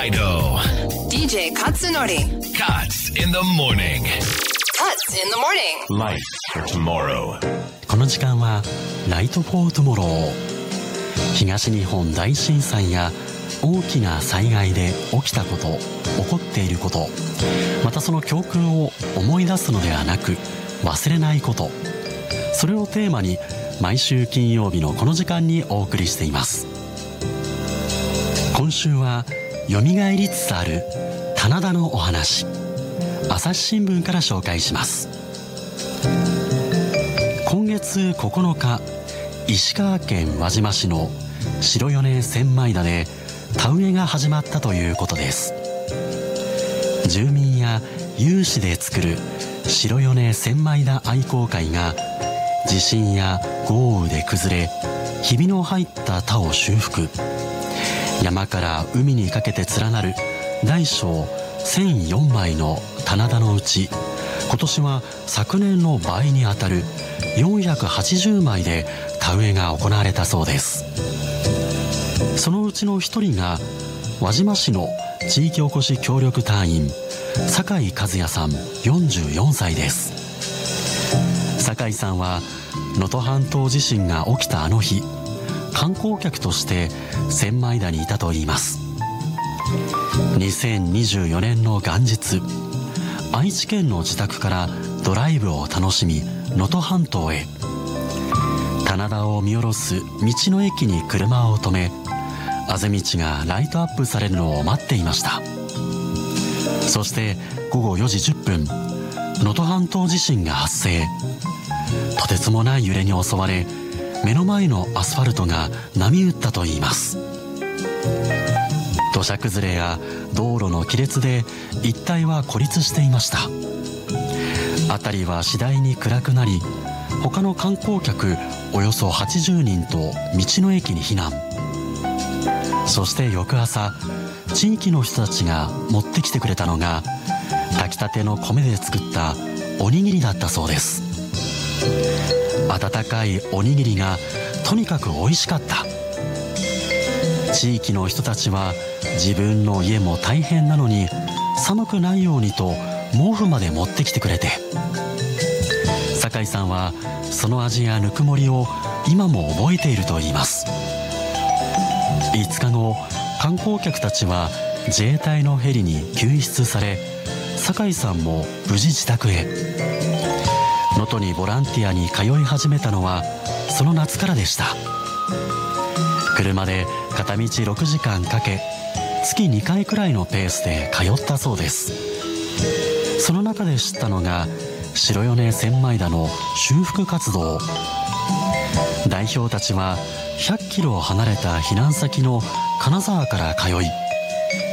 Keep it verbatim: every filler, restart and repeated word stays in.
ディージェー Katsunori Cuts in the morning. Cuts in the morning Life for tomorrow. この時間はライトフォートゥモロー。東日本大震災や大きな災害で起きたこと、起こっていること、またその教訓を思い出すのではなく忘れないこと、それをテーマに毎週金曜日のこの時間にお送りしています。今週はよみがえりつつある棚田のお話、朝日新聞から紹介します。今月ここのか、石川県輪島市の白米千枚田で田植えが始まったということです。住民や有志で作る白米千枚田愛好会が地震や豪雨で崩れひびの入った田を修復、山から海にかけて連なる大小せんよんまいの棚田のうち、今年は昨年の倍にあたるよんひゃくはちじゅうまいで田植えが行われたそうです。そのうちの一人が輪島市の地域おこし協力隊員酒井和也さんよんじゅうよんさいです。酒井さんは能登半島地震が起きたあの日、観光客として千枚田にいたといいます。にせんにじゅうよねんの元日、愛知県の自宅からドライブを楽しみ能登半島へ。棚田を見下ろす道の駅に車を止め、あぜ道がライトアップされるのを待っていました。そしてごごよじじゅっぷん、能登半島地震が発生。とてつもない揺れに襲われ、目の前のアスファルトが波打ったといいます。土砂崩れや道路の亀裂で一帯は孤立していました。辺りは次第に暗くなり、他の観光客およそはちじゅうにんと道の駅に避難。そして翌朝、地域の人たちが持ってきてくれたのが炊きたての米で作ったおにぎりだったそうです。温かいおにぎりがとにかく美味しかった。地域の人たちは自分の家も大変なのに寒くないようにと毛布まで持ってきてくれて、酒井さんはその味やぬくもりを今も覚えているといいます。いつかご、観光客たちは自衛隊のヘリに救出され、酒井さんも無事自宅へ。能登にボランティアに通い始めたのはその夏からでした。車で片道ろくじかんかけ、月にかいくらいのペースで通ったそうです。その中で知ったのが白米千枚田の修復活動。代表たちはひゃっキロ離れた避難先の金沢から通い、